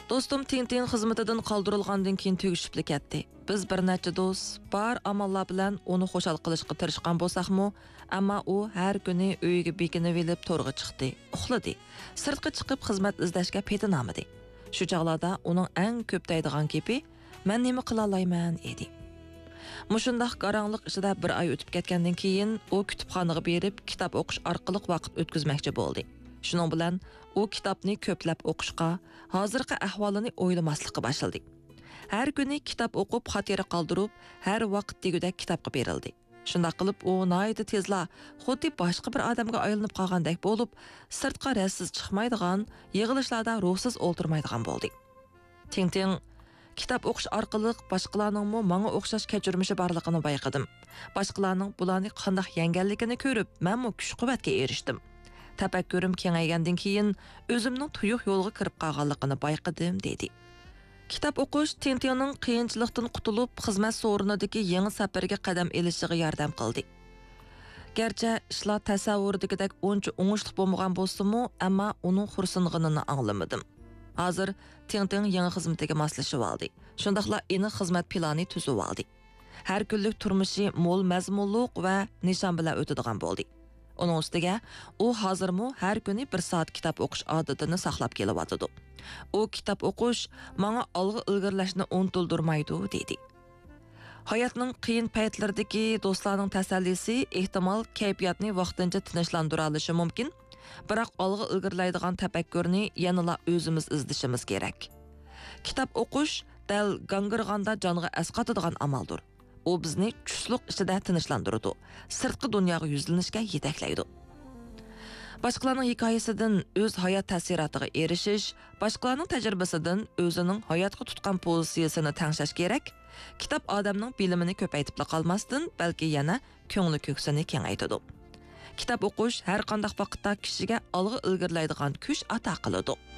Dostum Tintin xizmetidan qoldirilgandan keyin tugishibli ketdi. Biz bir necha do'st bor amallar bilan uni xo'shal qilishga tirishgan bo'lsak-mu, ammo u har kuni uyiga bekinib olib to'rga chiqdi, uxladi. Sirtqa chiqib xizmat izlashga petinamidi. Shu chaqlarda uning eng ko'p deydigan gapi "Men nima qila olmayman" edi. Mushundaq qarangliq ichida bir oy o'tib ketgandan keyin u kutubxonaga berib kitob o'qish orqali vaqt o'tkazmoqchi bo'ldi. Shuning bilan u kitobni ko'plab o'qishga, hozirgi ahvolini o'ylamaslikka boshladi. Har kuni kitob o'qib, xotira qoldirib, har vaqt degudek kitobga berildi. Shunda qilib u noyida tezla xuddi boshqa bir odamga aylanib qolgandek bo'lib, sirtqa rassiz chiqmaydigan, yig'ilishlarda ruhsiz o'ltirmaydigan bo'ldi. Tintin kitob o'qish orqali boshqalarning menga o'xshash kechirmishi borligini bayqadim. Boshqalarning bularni qanday yenganligini ko'rib, men kuch-quvvatga erishdim. Tafakkurim kengaygandan keyin o'zimning tuyuq yo'lga kirib qolganligini bayqadim dedi. Kitob o'qish Tintinning qiyinchilikdan qutulib, xizmat so'rinidagi yangi safarga qadam ilishiga yordam qildi. Garchi ishlar tasavvurdagidek uncha o'ngishli bo'lmagan bo'lsa-mu, ammo uning xursandligini anglamadim. Hozir Tintin yangi xizmatiga moslashib oldi. Shundaqla aniq xizmat plani tuzib oldi. Har kunlik turmushi mo'l mazmunliq va nishon bilan o'tadigan bo'ldi. Onun ustiga u hozirmi har kuni 1 soat kitob o'qish odatini saqlab kelyapti. U kitob o'qish menga olg'a ilgirlashni unutildirmaydi dedi. Hayotning qiyin paytlaridagi do'stlarning tasallisi ehtimol kayfiyatni vaqtincha tinchlandira olishi mumkin, biroq olg'a ilgirlaydigan tafakkurni yanada o'zimiz izlashimiz kerak. Kitob o'qish dal gangirganda jonga asqatadigan amaldir. U bizni tushliq ichida tinchlantiradi, sirtqi dunyoga yuzlanishga yetaklaydi. Boshqalarning hikoyasidan o'z hayot ta'siriga erishish, boshqalarning tajribasidan o'zining hayotga tutgan pozitsiyasini tangshash kerak. Kitob odamning bilimini ko'paytirib qolmasdan, balki yana ko'ngli ko'ksini kengaytiradi. Kitob o'qish har qanday vaqtda kishiga olg'a ilgirlaydigan kuch ato qiladi.